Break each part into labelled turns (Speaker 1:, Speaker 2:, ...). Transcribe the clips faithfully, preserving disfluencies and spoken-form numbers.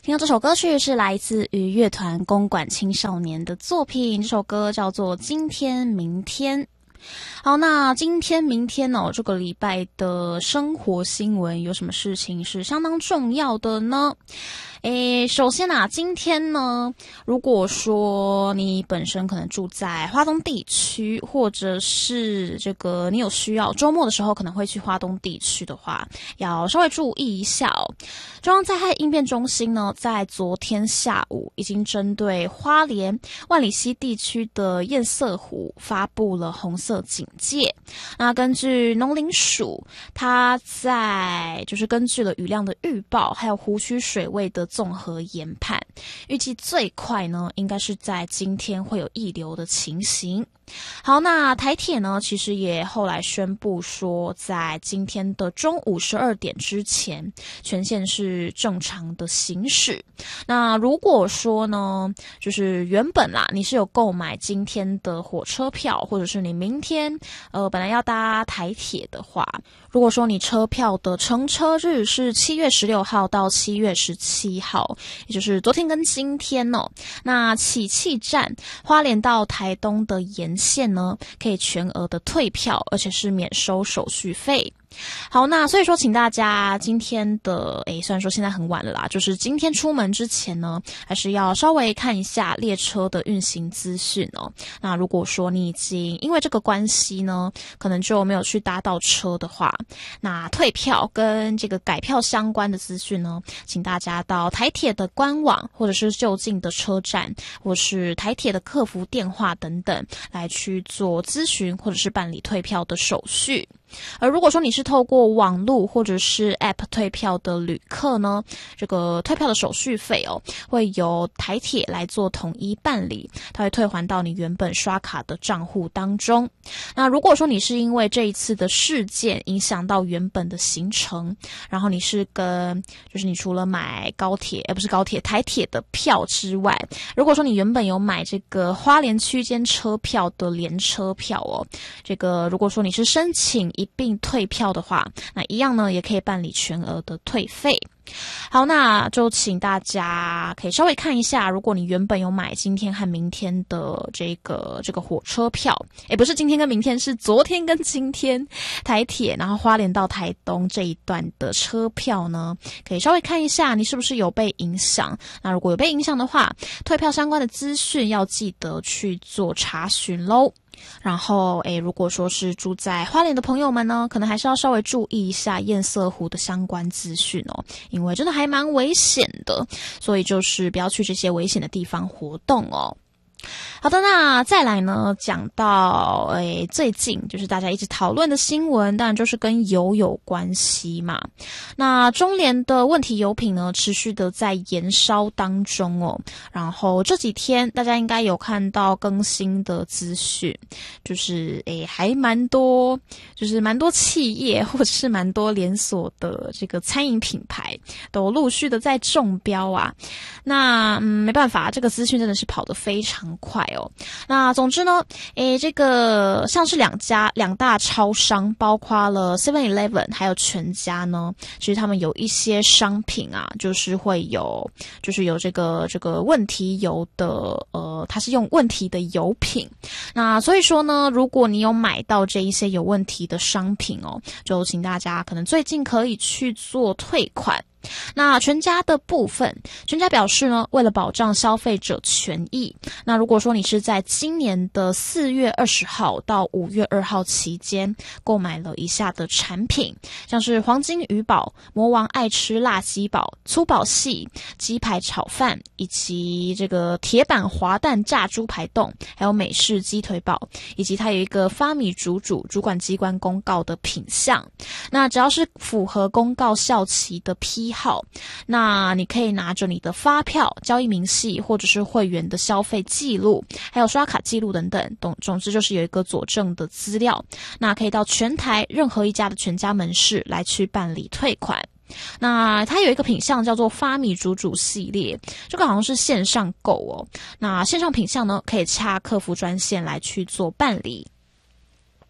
Speaker 1: 听到这首歌曲是来自于乐团公馆青少年的作品，这首歌叫做《今天明天》。好，那今天明天哦，这个礼拜的生活新闻有什么事情是相当重要的呢？诶，首先啊，今天呢，如果说你本身可能住在花东地区，或者是这个你有需要周末的时候可能会去花东地区的话，要稍微注意一下哦。中央灾害应变中心呢，在昨天下午已经针对花莲万里溪地区的堰塞湖发布了红色警戒。那根据农林署，它在就是根据了雨量的预报，还有湖区水位的综合研判，预计最快呢，应该是在今天会有溢流的情形。好，那台铁呢，其实也后来宣布说，在今天的中午十二点之前，全线是正常的行驶。那如果说呢，就是原本啦，你是有购买今天的火车票，或者是你明天呃本来要搭台铁的话，如果说你车票的乘车日是七月十六号到七月十七号，也就是昨天跟今天哦，那启汽站花莲到台东的沿线呢，可以全额的退票，而且是免收手续费。好，那所以说请大家今天的诶，虽然说现在很晚了啦，就是今天出门之前呢，还是要稍微看一下列车的运行资讯哦。那如果说你已经因为这个关系呢，可能就没有去搭到车的话，那退票跟这个改票相关的资讯呢，请大家到台铁的官网，或者是就近的车站，或是台铁的客服电话等等，来去做咨询或者是办理退票的手续。而如果说你是透过网络或者是 App 退票的旅客呢，这个退票的手续费哦，会由台铁来做统一办理，它会退还到你原本刷卡的账户当中。那如果说你是因为这一次的事件影响到原本的行程，然后你是跟就是你除了买高铁，呃不是高铁台铁的票之外，如果说你原本有买这个花莲区间车票的联车票哦，这个如果说你是申请一并退票的话，那一样呢也可以办理全额的退费。好，那就请大家可以稍微看一下，如果你原本有买今天和明天的这个这个火车票，诶不是今天跟明天，是昨天跟今天台铁然后花莲到台东这一段的车票呢，可以稍微看一下你是不是有被影响。那如果有被影响的话，退票相关的资讯要记得去做查询咯。然后诶如果说是住在花莲的朋友们呢，可能还是要稍微注意一下堰塞湖的相关资讯哦，因为真的还蛮危险的，所以就是不要去这些危险的地方活动哦。好的，那再来呢，讲到诶最近就是大家一直讨论的新闻，当然就是跟油有关系嘛。那中联的问题油品呢，持续的在延烧当中哦。然后这几天大家应该有看到更新的资讯，就是诶还蛮多，就是蛮多企业或者是蛮多连锁的这个餐饮品牌都陆续的在中标啊。那嗯没办法，这个资讯真的是跑得非常快哦。那总之呢，诶，这个像是两家两大超商，包括了 seven eleven 还有全家呢，其实他们有一些商品啊，就是会有就是有这个这个问题油的呃，它是用问题的油品。那所以说呢，如果你有买到这一些有问题的商品哦，就请大家可能最近可以去做退款。那全家的部分，全家表示呢，为了保障消费者权益，那如果说你是在今年的四月二十号到五月二号期间购买了以下的产品，像是黄金鱼堡、魔王爱吃辣鸡堡、粗宝系鸡排炒饭，以及这个铁板滑蛋炸猪排冻，还有美式鸡腿堡，以及它有一个发米煮煮主管机关公告的品项，那只要是符合公告效期的批号，那你可以拿着你的发票、交易明细或者是会员的消费记录，还有刷卡记录等等，总总之就是有一个佐证的资料，那可以到全台任何一家的全家门市来去办理退款。那它有一个品项叫做发米煮煮系列，这个好像是线上购哦，那线上品项呢可以洽客服专线来去做办理。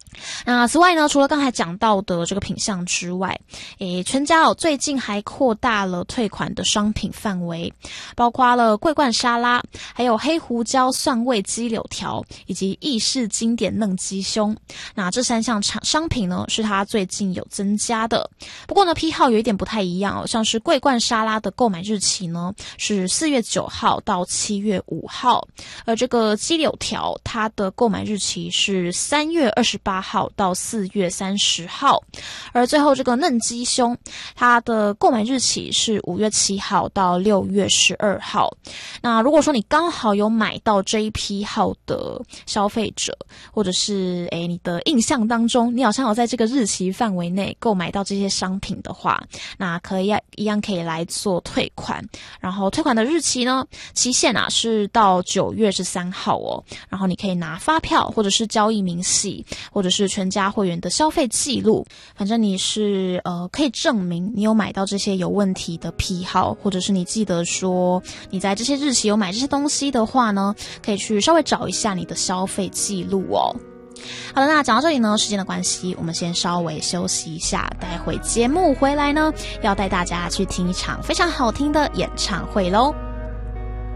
Speaker 1: 那此外呢，除了刚才讲到的这个品项之外，诶，全家哦最近还扩大了退款的商品范围，包括了桂冠沙拉，还有黑胡椒蒜味鸡柳条，以及意式经典嫩鸡胸。那这三项商品呢，是它最近有增加的。不过呢，批号有一点不太一样哦，像是桂冠沙拉的购买日期呢是四月九号到七月五号，而这个鸡柳条它的购买日期是三月二十八号到四月三十号，而最后这个嫩鸡胸，它的购买日期是五月七号到六月十二号。那如果说你刚好有买到这一批号的消费者，或者是诶你的印象当中，你好像有在这个日期范围内购买到这些商品的话，那可以一样可以来做退款。然后退款的日期呢，期限啊是到九月十三号哦。然后你可以拿发票，或者是交易明细，或者是全家会员的消费记录，反正你是呃可以证明你有买到这些有问题的批号，或者是你记得说你在这些日期有买这些东西的话呢，可以去稍微找一下你的消费记录哦。好的，那讲到这里呢，时间的关系，我们先稍微休息一下，待会节目回来呢，要带大家去听一场非常好听的演唱会咯。